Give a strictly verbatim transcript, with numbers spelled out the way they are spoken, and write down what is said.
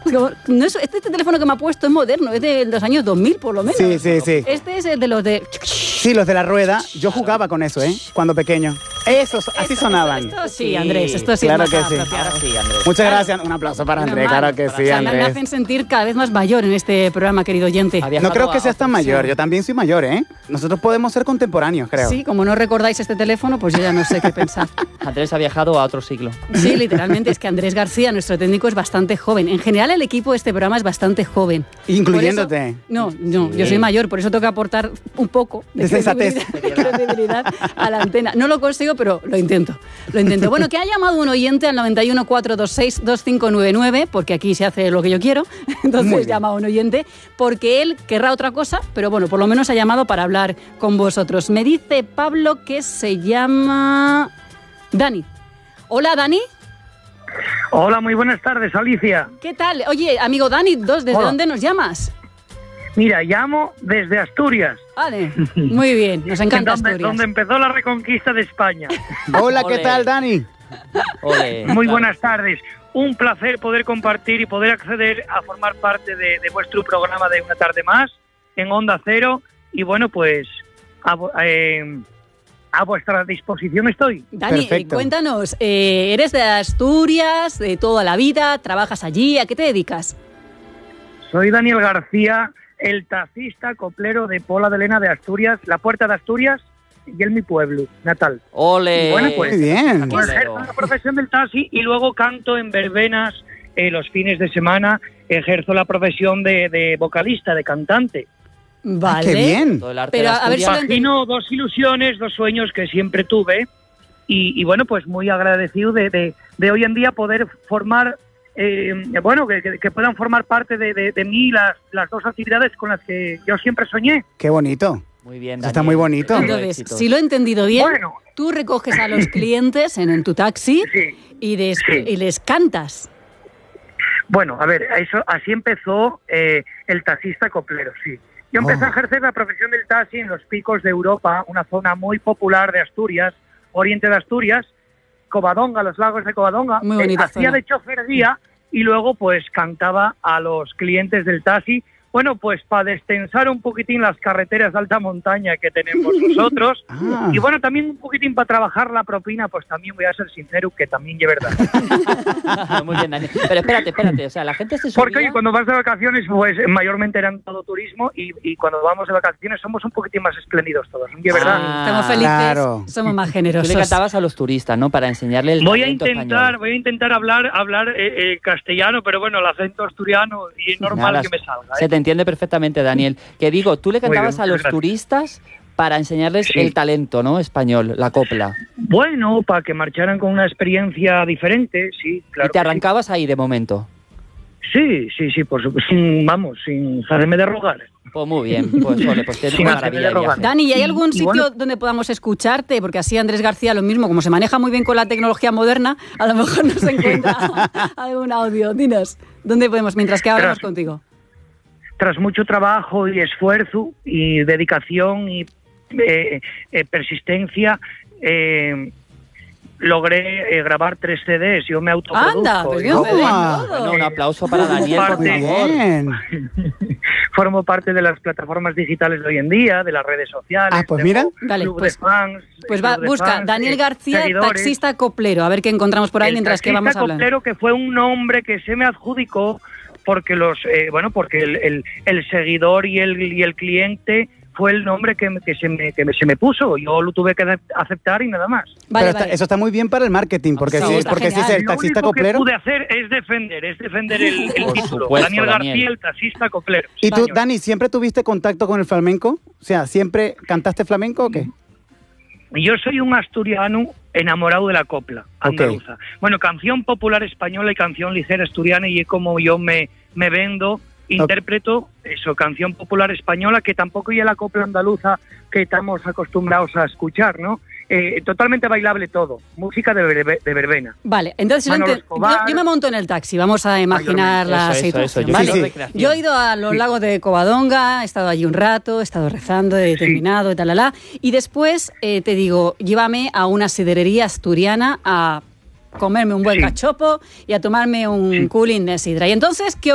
No es, este, este teléfono que me ha puesto es moderno, es de los años dos mil por lo menos. Sí, sí, sí. Este es el de los de... Sí, los de la rueda. Yo jugaba con eso, ¿eh? Cuando pequeño. Esos, así Esto, sonaban. Esto, esto sí, Andrés, esto sí claro es que más sí. apropiado. Ahora sí, Andrés. Muchas gracias. Un aplauso para Menos Andrés, mal. claro que O sí, sea, me Andrés. hacen sentir cada vez más mayor en este programa, querido oyente. Ha viajado No creo que a seas tan otros- mayor, yo también soy mayor, ¿eh? Nosotros podemos ser contemporáneos, creo. Sí, como no recordáis este teléfono, pues yo ya no sé qué pensar. Andrés ha viajado a otro siglo. Sí, literalmente, es que Andrés García, nuestro técnico, es bastante joven. En general, el equipo de este programa es bastante joven. Incluyéndote. Por eso- no, no, Sí. yo soy mayor, por eso tengo que aportar un poco de, De sensatez. credibilidad, credibilidad a la antena. No lo consigo, pero lo intento. Lo intento. Bueno, que ha llamado un oyente al noventa y uno, cuatrocientos veintiséis, veinticinco noventa y nueve, porque aquí se hace lo que yo quiero. Muy Entonces bien. llama a un oyente, porque él querrá otra cosa, pero bueno, por lo menos ha llamado para hablar con vosotros. Me dice Pablo que se llama Dani. Hola, Dani. Hola, muy buenas tardes, Alicia. ¿Qué tal? Oye, amigo Dani, dos, ¿desde Hola. dónde nos llamas? Mira, llamo desde Asturias, Vale, muy bien, nos encanta donde, Asturias. donde empezó la reconquista de España. Hola, ¿qué Ole. tal, Dani? Ole, Muy claro. buenas tardes. Un placer poder compartir y poder acceder a formar parte de, de vuestro programa de Una Tarde Más en Onda Cero. Y bueno, pues a, vo- eh, a vuestra disposición estoy. Dani, eh, Perfecto. cuéntanos, eh, ¿eres de Asturias, de toda la vida? ¿Trabajas allí? ¿A qué te dedicas? Soy Daniel García, el taxista coplero de Pola de Lena de Asturias, la Puerta de Asturias, y el mi pueblo natal. Ole. Y bueno, pues, Muy bien. Pues Bolero. ejerzo la profesión del taxi y luego canto en verbenas eh, los fines de semana. Ejerzo la profesión de, de vocalista, de cantante. Vale. ¡Qué bien! Todo el arte Pero, de a ver, Asturias. solo ent- Imagino dos ilusiones, dos sueños que siempre tuve y, y bueno, pues muy agradecido de, de, de hoy en día poder formar, eh, bueno, que, que- que puedan formar parte de, de, de mí las, las dos actividades con las que yo siempre soñé. ¡Qué bonito! Muy bien, Eso está Daniel. muy bonito. Todo Entonces, éxito. si lo he entendido bien, Bueno. tú recoges a los clientes en, en tu taxi Sí. y, des- Sí. y les cantas. Bueno, a ver, eso así empezó eh, el taxista coplero, sí. Yo empecé Oh. a ejercer la profesión del taxi en los picos de Europa, una zona muy popular de Asturias, oriente de Asturias, Covadonga, los lagos de Covadonga. Muy bonita hacía zona. de chofería y luego pues cantaba a los clientes del taxi. Bueno, pues para destensar un poquitín las carreteras de alta montaña que tenemos nosotros. Ah. Y bueno, también un poquitín para trabajar la propina, pues también voy a ser sincero que también es verdad. Muy bien, Daniel. Pero espérate, espérate. O sea, la gente se subía... Porque oye, cuando vas de vacaciones, pues mayormente eran todo turismo y, y cuando vamos de vacaciones somos un poquitín más espléndidos todos, ¿no? ¿Es verdad? Ah, Estamos felices, claro. somos más Tú generosos. le cantabas a los turistas, ¿no? Para enseñarle el Voy a talento intentar, español. voy a intentar hablar, hablar eh, eh, castellano, pero bueno, el acento asturiano y es normal Nada, que me salga. Se ¿eh? te entiende perfectamente, Daniel. Que digo, tú le Muy cantabas bien, a los muchas gracias. turistas para enseñarles Sí. el talento, ¿no? Español, la copla. Bueno, para que marcharan con una experiencia diferente, sí, claro. y te que sí. arrancabas ahí de momento. Sí, sí, sí, por supuesto, sin, vamos, sin hacerme de rogar. Pues muy bien, pues ole, pues tienes Sin una hacerme maravilla de de rogar. viaje. Dani, ¿y hay Y- algún y sitio bueno- donde podamos escucharte? Porque así Andrés García lo mismo, como se maneja muy bien con la tecnología moderna, a lo mejor nos encuentra algún audio. Dinos, ¿dónde podemos, mientras que hablamos Tras- contigo? Tras mucho trabajo y esfuerzo y dedicación y eh, eh, persistencia, eh, logré eh, grabar tres C Ds. Yo me autoproduzco. Anda, pues bien, Yo Fede, Toma. todo. Bueno, un aplauso para Daniel, por Parte- Muy favor. bien. Formo parte de las plataformas digitales de hoy en día, de las redes sociales. Ah, pues tengo mira. Vale, club pues- de fans. Pues club va, de busca fans, Daniel eh, García, seguidores. taxista coplero, a ver qué encontramos por ahí El mientras que taxista vamos hablando. coplero, que fue un nombre que se me adjudicó porque los eh, bueno porque el, el, el seguidor y el y el cliente fue el nombre que, me- que, se me, que me- se me puso. Yo lo tuve que aceptar y nada más. Vale, Pero está- vale. eso está muy bien para el marketing, porque, Sí, si, está porque si es genial. el Lo taxista único que coplero. pude hacer es defender, es defender el, el Por título. supuesto, Daniel García, Daniel. el taxista coplero. ¿Y tú, Español. Dani, siempre tuviste contacto con el flamenco? O sea, ¿siempre cantaste flamenco o qué? Yo soy un asturiano enamorado de la copla andaluza. Bueno, canción popular española y canción ligera asturiana, y es como yo me, me vendo, interpreto eso, canción popular española, que tampoco ya la copla andaluza que estamos acostumbrados a escuchar, ¿no? Eh, totalmente bailable todo, música de, verbe- de verbena. Vale, entonces si lo Manolo ente- Escobar. yo, yo me monto en el taxi, vamos a imaginar la Eso, eso, situación. eso, yo ¿vale? quiero recreación. Yo he ido a los lagos de Covadonga, he estado allí un rato, he estado rezando, he terminado, y talala, y después eh, te digo, llévame a una siderería asturiana a comerme un buen Sí. cachopo y a tomarme un Sí. cooling de sidra. Y entonces, ¿qué